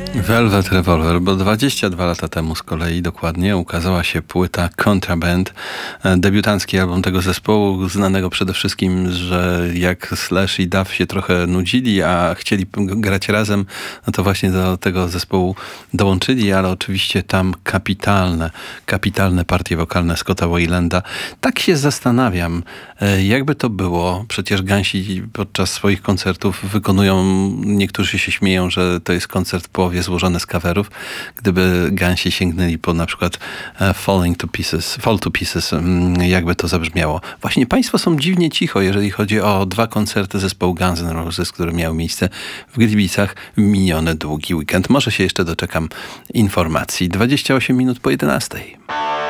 Velvet Revolver, bo 22 lata temu z kolei dokładnie ukazała się płyta Contraband, debiutancki album tego zespołu, znanego przede wszystkim, że jak Slash i Duff się trochę nudzili, a chcieli grać razem, no to właśnie do tego zespołu dołączyli, ale oczywiście tam kapitalne partie wokalne Scotta Waylanda. Tak się zastanawiam, jakby to było. Przecież Gansi podczas swoich koncertów wykonują, niektórzy się śmieją, że to jest koncert w połowie złożony z coverów. Gdyby Gansi sięgnęli po na przykład Fall to Pieces, jakby to zabrzmiało. Właśnie państwo są dziwnie cicho, jeżeli chodzi o dwa koncerty zespołu Guns N' Roses, które miały miejsce w Gliwicach w miniony długi weekend. Może się jeszcze doczekam informacji. 28 minut po 11.